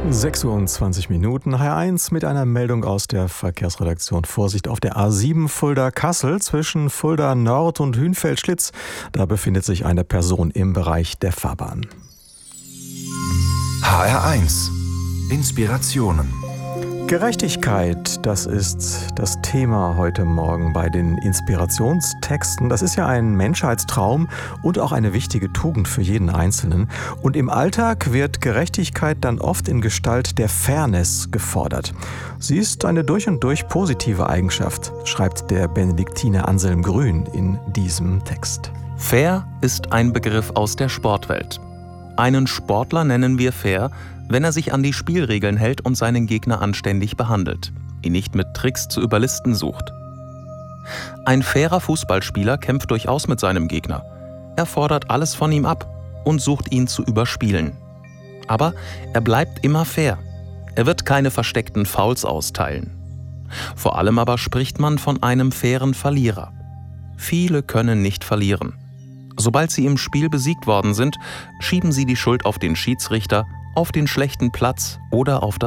6:20 Uhr, HR1 mit einer Meldung aus der Verkehrsredaktion. Vorsicht auf der A7 Fulda-Kassel zwischen Fulda Nord und Hünfeld-Schlitz. Da befindet sich eine Person im Bereich der Fahrbahn. HR1 Inspirationen. Gerechtigkeit, das ist das Thema heute Morgen bei den Inspirationstexten. Das ist ja ein Menschheitstraum und auch eine wichtige Tugend für jeden Einzelnen. Und im Alltag wird Gerechtigkeit dann oft in Gestalt der Fairness gefordert. Sie ist eine durch und durch positive Eigenschaft, schreibt der Benediktiner Anselm Grün in diesem Text. Fair ist ein Begriff aus der Sportwelt. Einen Sportler nennen wir fair, wenn er sich an die Spielregeln hält und seinen Gegner anständig behandelt, ihn nicht mit Tricks zu überlisten sucht. Ein fairer Fußballspieler kämpft durchaus mit seinem Gegner. Er fordert alles von ihm ab und sucht ihn zu überspielen. Aber er bleibt immer fair. Er wird keine versteckten Fouls austeilen. Vor allem aber spricht man von einem fairen Verlierer. Viele können nicht verlieren. Sobald sie im Spiel besiegt worden sind, schieben sie die Schuld auf den Schiedsrichter, auf den schlechten Platz oder auf das